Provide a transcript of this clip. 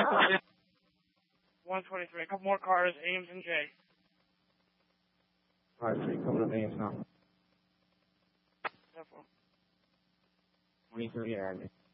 123. A couple more cars, Ames and J. All right, 3 coming up Ames now. 23 Avenue.